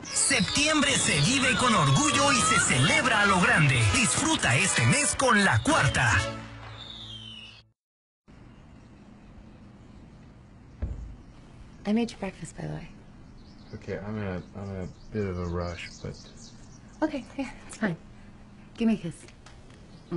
Septiembre se vive con orgullo y se celebra a lo grande. Disfruta este mes con La Cuarta. I made you breakfast, by the way. Okay, I'm in a bit of a rush, but... Okay, yeah, it's fine. Give me a kiss.